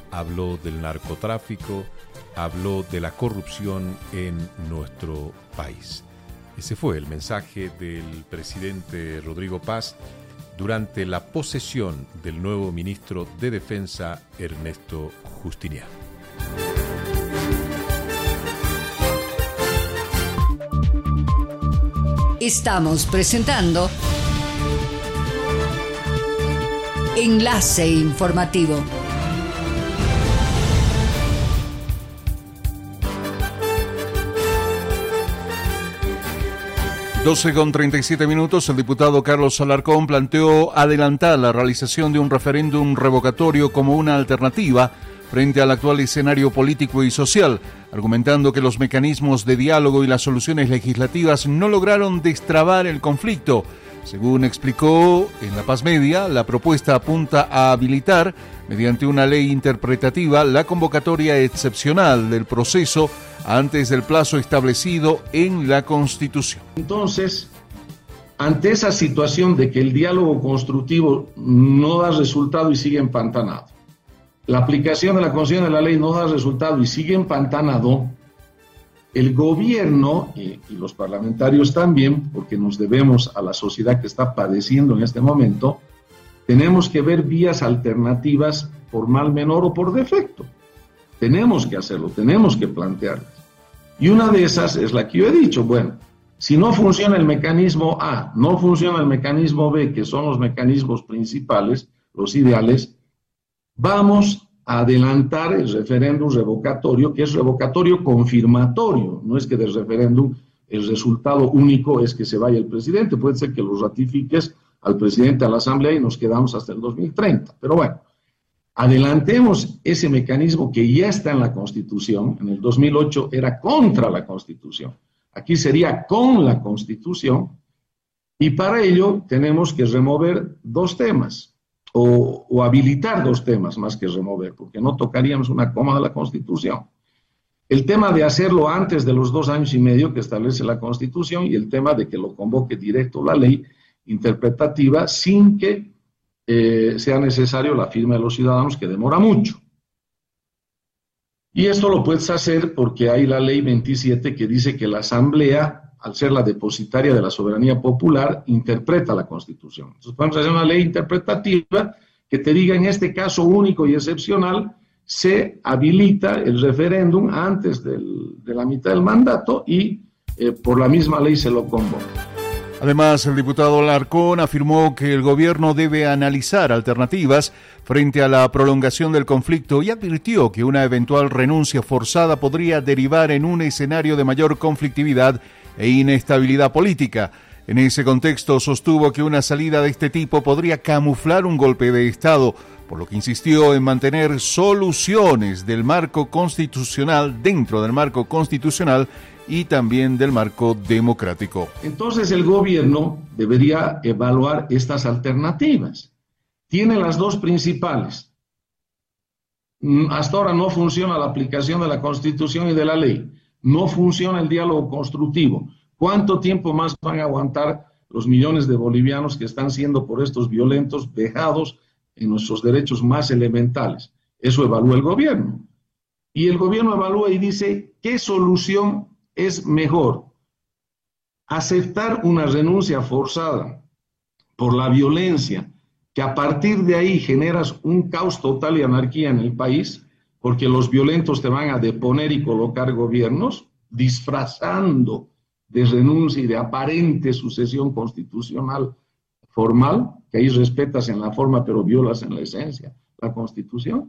habló del narcotráfico, habló de la corrupción en nuestro país. Ese fue el mensaje del presidente Rodrigo Paz durante la posesión del nuevo ministro de Defensa, Ernesto Justiniano. Estamos presentando Enlace Informativo. Con 37 minutos, el diputado Carlos Alarcón planteó adelantar la realización de un referéndum revocatorio como una alternativa frente al actual escenario político y social, argumentando que los mecanismos de diálogo y las soluciones legislativas no lograron destrabar el conflicto. Según explicó en La Paz Media, la propuesta apunta a habilitar, mediante una ley interpretativa, la convocatoria excepcional del proceso antes del plazo establecido en la Constitución. Entonces, ante esa situación de que el diálogo constructivo no da resultado y sigue empantanado, la aplicación de la Constitución de la ley no da resultado y sigue empantanado, el gobierno y los parlamentarios también, porque nos debemos a la sociedad que está padeciendo en este momento, tenemos que ver vías alternativas por mal menor o por defecto. Tenemos que hacerlo, tenemos que plantearlas. Y una de esas es la que yo he dicho, bueno, si no funciona el mecanismo A, no funciona el mecanismo B, que son los mecanismos principales, los ideales, vamos a adelantar el referéndum revocatorio, que es revocatorio confirmatorio, no es que del referéndum el resultado único es que se vaya el presidente, puede ser que lo ratifiques al presidente, a la Asamblea y nos quedamos hasta el 2030, pero bueno, adelantemos ese mecanismo que ya está en la Constitución. En el 2008 era contra la Constitución, aquí sería con la Constitución, y para ello tenemos que remover dos temas, o habilitar dos temas más que remover, porque no tocaríamos una coma de la Constitución. El tema de hacerlo antes de los 2 años y medio que establece la Constitución, y el tema de que lo convoque directo la ley interpretativa sin que sea necesario la firma de los ciudadanos, que demora mucho. Y esto lo puedes hacer porque hay la ley 27 que dice que la Asamblea, al ser la depositaria de la soberanía popular, interpreta la Constitución. Entonces podemos hacer una ley interpretativa que te diga, en este caso único y excepcional, se habilita el referéndum antes de la mitad del mandato y por la misma ley se lo convoca. Además, el diputado Alarcón afirmó que el gobierno debe analizar alternativas frente a la prolongación del conflicto y advirtió que una eventual renuncia forzada podría derivar en un escenario de mayor conflictividad e inestabilidad política. En ese contexto, sostuvo que una salida de este tipo podría camuflar un golpe de Estado, por lo que insistió en mantener soluciones del marco constitucional dentro del marco constitucional y también del marco democrático. Entonces el gobierno debería evaluar estas alternativas. Tiene las dos principales. Hasta ahora no funciona la aplicación de la Constitución y de la ley. No funciona el diálogo constructivo. ¿Cuánto tiempo más van a aguantar los millones de bolivianos que están siendo por estos violentos vejados en nuestros derechos más elementales? Eso evalúa el gobierno. Y el gobierno evalúa y dice, ¿qué solución es mejor? Aceptar una renuncia forzada por la violencia, que a partir de ahí generas un caos total y anarquía en el país, porque los violentos te van a deponer y colocar gobiernos, disfrazando de renuncia y de aparente sucesión constitucional formal, que ahí respetas en la forma pero violas en la esencia la Constitución.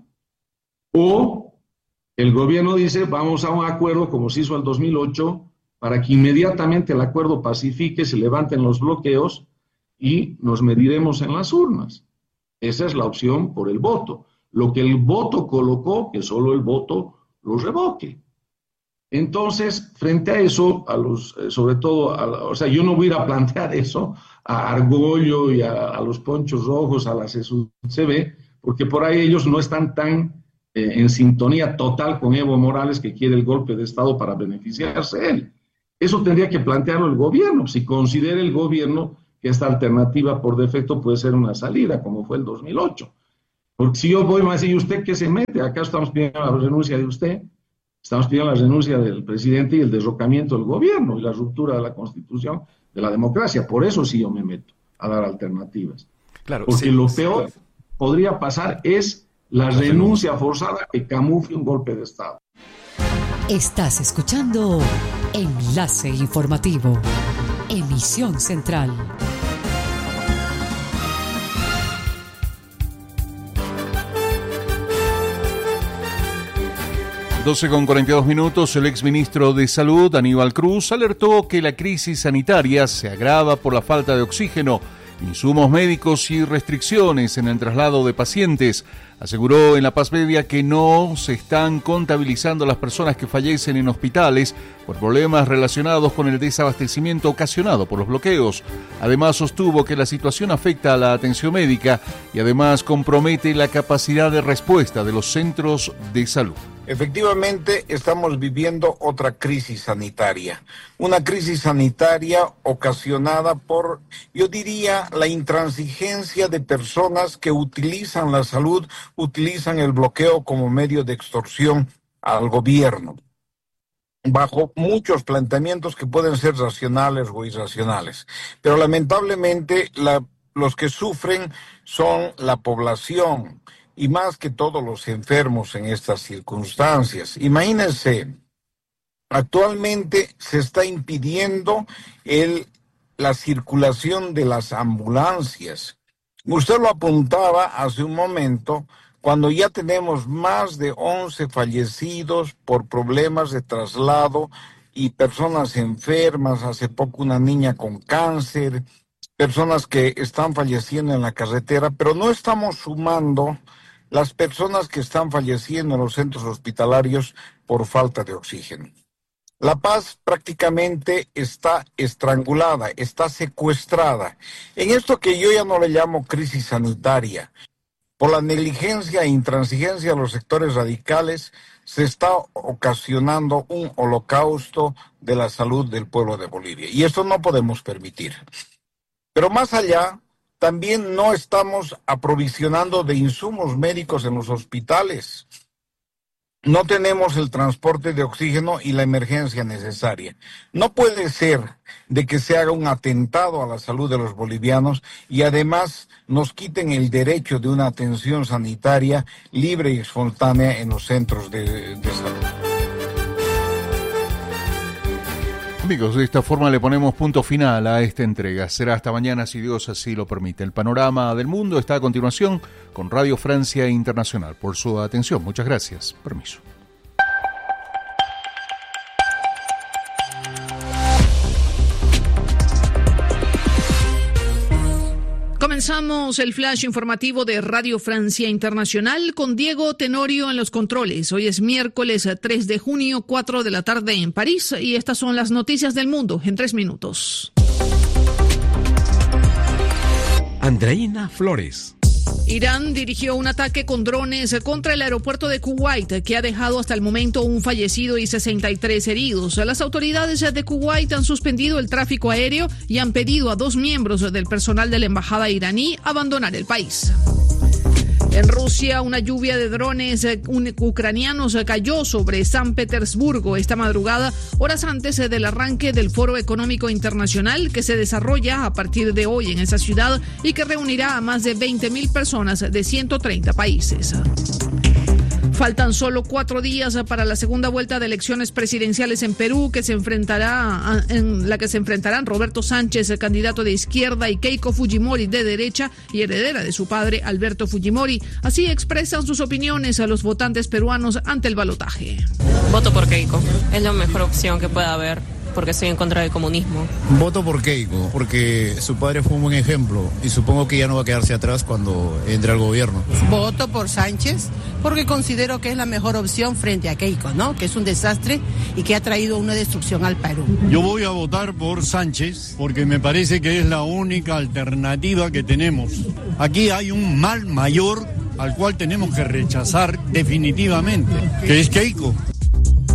O el gobierno dice, vamos a un acuerdo como se hizo en el 2008, para que inmediatamente el acuerdo pacifique, se levanten los bloqueos y nos mediremos en las urnas. Esa es la opción por el voto. Lo que el voto colocó, que solo el voto lo revoque. Entonces, frente a eso, sobre todo, yo no voy a ir a plantear eso a Argollo y a los Ponchos Rojos, a la CB, porque por ahí ellos no están tan en sintonía total con Evo Morales, que quiere el golpe de Estado para beneficiarse de él. Eso tendría que plantearlo el gobierno, si considera el gobierno que esta alternativa por defecto puede ser una salida, como fue el 2008. Porque si yo voy más y usted qué se mete, acá estamos pidiendo la renuncia de usted, estamos pidiendo la renuncia del presidente y el derrocamiento del gobierno y la ruptura de la Constitución, de la democracia. Por eso sí yo me meto a dar alternativas. Claro, porque sí, lo peor podría pasar es la renuncia forzada que camufle un golpe de Estado. Estás escuchando Enlace Informativo, emisión central. 12:42, el exministro de Salud, Aníbal Cruz, alertó que la crisis sanitaria se agrava por la falta de oxígeno, insumos médicos y restricciones en el traslado de pacientes. Aseguró en La Paz Media que no se están contabilizando las personas que fallecen en hospitales por problemas relacionados con el desabastecimiento ocasionado por los bloqueos. Además, sostuvo que la situación afecta a la atención médica y además compromete la capacidad de respuesta de los centros de salud. Efectivamente, estamos viviendo otra crisis sanitaria. Una crisis sanitaria ocasionada por, yo diría, la intransigencia de personas que utilizan la salud, utilizan el bloqueo como medio de extorsión al gobierno, bajo muchos planteamientos que pueden ser racionales o irracionales. Pero lamentablemente los que sufren son la población, y más que todos los enfermos en estas circunstancias. Imagínense, actualmente se está impidiendo la circulación de las ambulancias. Usted lo apuntaba hace un momento, cuando ya tenemos más de 11 fallecidos por problemas de traslado y personas enfermas, hace poco una niña con cáncer, personas que están falleciendo en la carretera, pero no estamos sumando las personas que están falleciendo en los centros hospitalarios por falta de oxígeno. La Paz prácticamente está estrangulada, está secuestrada. En esto que yo ya no le llamo crisis sanitaria, por la negligencia e intransigencia de los sectores radicales, se está ocasionando un holocausto de la salud del pueblo de Bolivia. Y esto no podemos permitir. Pero más allá, también no estamos aprovisionando de insumos médicos en los hospitales. No tenemos el transporte de oxígeno y la emergencia necesaria. No puede ser de que se haga un atentado a la salud de los bolivianos y además nos quiten el derecho de una atención sanitaria libre y espontánea en los centros de salud. Amigos, de esta forma le ponemos punto final a esta entrega. Será hasta mañana si Dios así lo permite. El panorama del mundo está a continuación con Radio Francia Internacional. Por su atención, muchas gracias. Permiso. Comenzamos el flash informativo de Radio Francia Internacional con Diego Tenorio en los controles. Hoy es miércoles 3 de junio, 4 de la tarde en París, y estas son las noticias del mundo en 3 minutos. Andreina Flores. Irán dirigió un ataque con drones contra el aeropuerto de Kuwait, que ha dejado hasta el momento un fallecido y 63 heridos. Las autoridades de Kuwait han suspendido el tráfico aéreo y han pedido a 2 miembros del personal de la embajada iraní abandonar el país. En Rusia, una lluvia de drones ucranianos cayó sobre San Petersburgo esta madrugada, horas antes del arranque del Foro Económico Internacional que se desarrolla a partir de hoy en esa ciudad y que reunirá a más de 20.000 personas de 130 países. Faltan solo 4 días para la segunda vuelta de elecciones presidenciales en Perú, en la que se enfrentarán Roberto Sánchez, el candidato de izquierda, y Keiko Fujimori, de derecha y heredera de su padre Alberto Fujimori. Así expresan sus opiniones a los votantes peruanos ante el balotaje. Voto por Keiko, es la mejor opción que pueda haber, porque estoy en contra del comunismo. Voto por Keiko, porque su padre fue un buen ejemplo y supongo que ya no va a quedarse atrás cuando entre al gobierno. Voto por Sánchez, porque considero que es la mejor opción frente a Keiko, ¿no? Que es un desastre y que ha traído una destrucción al Perú. Yo voy a votar por Sánchez, porque me parece que es la única alternativa que tenemos. Aquí hay un mal mayor al cual tenemos que rechazar definitivamente, que es Keiko.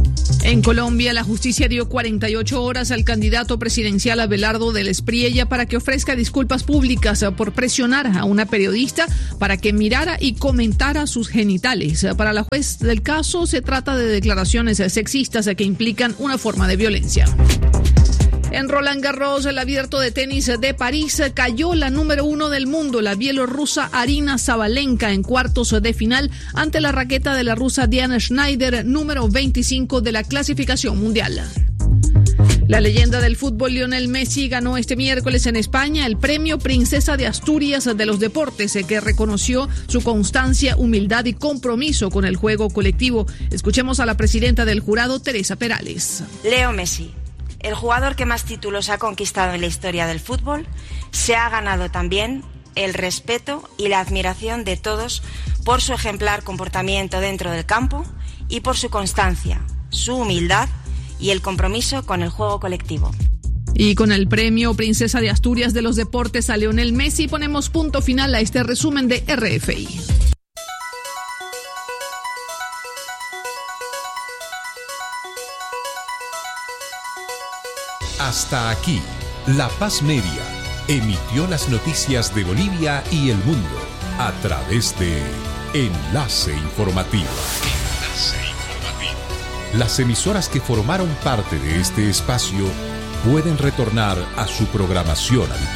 En Colombia, la justicia dio 48 horas al candidato presidencial Abelardo del Espriella para que ofrezca disculpas públicas por presionar a una periodista para que mirara y comentara sus genitales. Para la juez del caso, se trata de declaraciones sexistas que implican una forma de violencia. En Roland Garros, el abierto de tenis de París, cayó la número 1 del mundo, la bielorrusa Arina Sabalenka, en cuartos de final ante la raqueta de la rusa Diana Schneider, número 25 de la clasificación mundial. La leyenda del fútbol Lionel Messi ganó este miércoles en España el premio Princesa de Asturias de los Deportes, que reconoció su constancia, humildad y compromiso con el juego colectivo. Escuchemos a la presidenta del jurado, Teresa Perales. Leo Messi, el jugador que más títulos ha conquistado en la historia del fútbol, se ha ganado también el respeto y la admiración de todos por su ejemplar comportamiento dentro del campo y por su constancia, su humildad y el compromiso con el juego colectivo. Y con el premio Princesa de Asturias de los Deportes a Lionel Messi ponemos punto final a este resumen de RFI. Hasta aquí, La Paz Media emitió las noticias de Bolivia y el mundo a través de Enlace Informativo. Las emisoras que formaron parte de este espacio pueden retornar a su programación habitual.